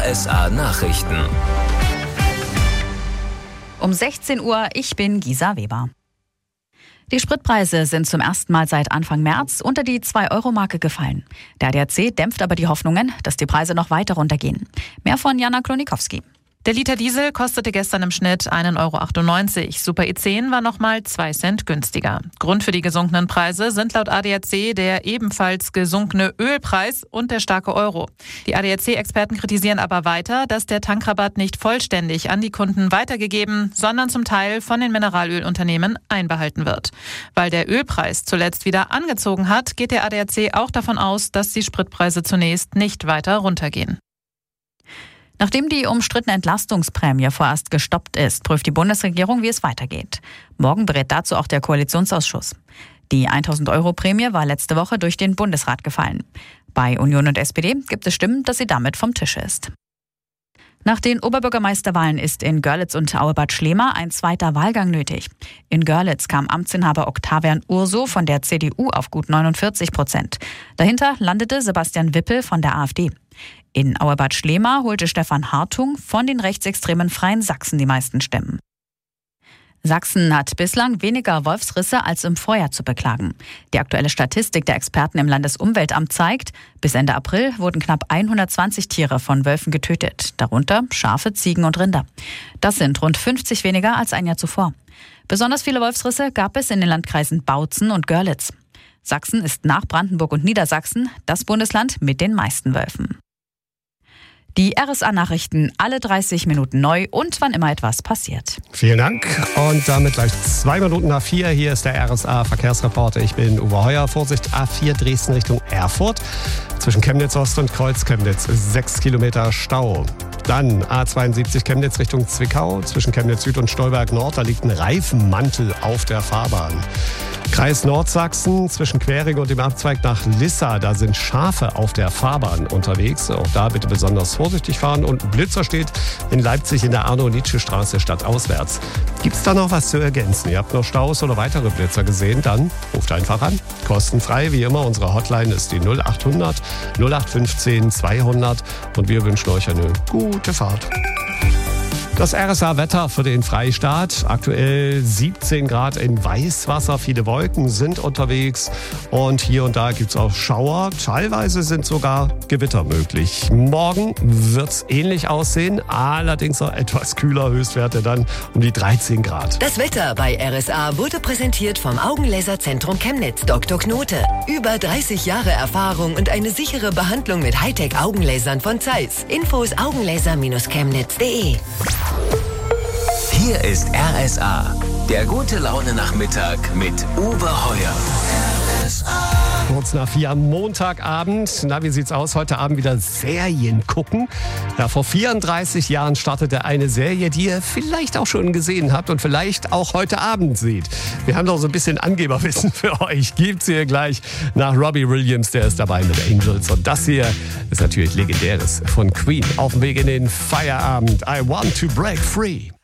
RSA Nachrichten. Um 16 Uhr, ich bin Gisa Weber. Die Spritpreise sind zum ersten Mal seit Anfang März unter die 2-Euro-Marke gefallen. Der ADAC dämpft aber die Hoffnungen, dass die Preise noch weiter runtergehen. Mehr von Jana Klonikowski. Der Liter Diesel kostete gestern im Schnitt 1,98 Euro. Super E10 war nochmal 2 Cent günstiger. Grund für die gesunkenen Preise sind laut ADAC der ebenfalls gesunkene Ölpreis und der starke Euro. Die ADAC-Experten kritisieren aber weiter, dass der Tankrabatt nicht vollständig an die Kunden weitergegeben, sondern zum Teil von den Mineralölunternehmen einbehalten wird. Weil der Ölpreis zuletzt wieder angezogen hat, geht der ADAC auch davon aus, dass die Spritpreise zunächst nicht weiter runtergehen. Nachdem die umstrittene Entlastungsprämie vorerst gestoppt ist, prüft die Bundesregierung, wie es weitergeht. Morgen berät dazu auch der Koalitionsausschuss. Die 1.000-Euro-Prämie war letzte Woche durch den Bundesrat gefallen. Bei Union und SPD gibt es Stimmen, dass sie damit vom Tisch ist. Nach den Oberbürgermeisterwahlen ist in Görlitz und Auebad Schlema ein zweiter Wahlgang nötig. In Görlitz kam Amtsinhaber Octavian Urso von der CDU auf gut 49%. Dahinter landete Sebastian Wippel von der AfD. In Auebad Schlema holte Stefan Hartung von den rechtsextremen Freien Sachsen die meisten Stimmen. Sachsen hat bislang weniger Wolfsrisse als im Vorjahr zu beklagen. Die aktuelle Statistik der Experten im Landesumweltamt zeigt, bis Ende April wurden knapp 120 Tiere von Wölfen getötet, darunter Schafe, Ziegen und Rinder. Das sind rund 50 weniger als ein Jahr zuvor. Besonders viele Wolfsrisse gab es in den Landkreisen Bautzen und Görlitz. Sachsen ist nach Brandenburg und Niedersachsen das Bundesland mit den meisten Wölfen. Die RSA-Nachrichten alle 30 Minuten neu und wann immer etwas passiert. Vielen Dank. Und damit gleich 2 Minuten nach 4. Hier ist der RSA-Verkehrsreporter. Ich bin Uwe Heuer. Vorsicht, A4 Dresden Richtung Erfurt. Zwischen Chemnitz Ost und Kreuz Chemnitz 6 Kilometer Stau. Dann A72 Chemnitz Richtung Zwickau. Zwischen Chemnitz Süd und Stolberg Nord. Da liegt ein Reifenmantel auf der Fahrbahn. Kreis Nordsachsen, zwischen Quering und dem Abzweig nach Lissa, da sind Schafe auf der Fahrbahn unterwegs. Auch da bitte besonders vorsichtig fahren. Und ein Blitzer steht in Leipzig in der Arno-Nitsche-Straße stadtauswärts. Gibt es da noch was zu ergänzen? Ihr habt noch Staus oder weitere Blitzer gesehen? Dann ruft einfach an. Kostenfrei, wie immer. Unsere Hotline ist die 0800 0815 200. Und wir wünschen euch eine gute Fahrt. Das RSA-Wetter für den Freistaat. Aktuell 17 Grad in Weißwasser. Viele Wolken sind unterwegs. Und hier und da gibt es auch Schauer. Teilweise sind sogar Gewitter möglich. Morgen wird es ähnlich aussehen. Allerdings auch etwas kühler. Höchstwerte dann um die 13 Grad. Das Wetter bei RSA wurde präsentiert vom Augenlaserzentrum Chemnitz. Dr. Knote. Über 30 Jahre Erfahrung und eine sichere Behandlung mit Hightech-Augenlasern von Zeiss. Infos augenlaser-chemnitz.de. Hier ist RSA, der gute Laune-Nachmittag mit Uwe Heuer. RSA. Kurz nach 4 am Montagabend. Na, wie sieht's aus? Heute Abend wieder Serien gucken. Ja, vor 34 Jahren startete eine Serie, die ihr vielleicht auch schon gesehen habt und vielleicht auch heute Abend seht. Wir haben doch so ein bisschen Angeberwissen für euch. Gibt's hier gleich nach Robbie Williams, der ist dabei mit Angels. Und das hier ist natürlich Legendäres von Queen. Auf dem Weg in den Feierabend. I want to break free.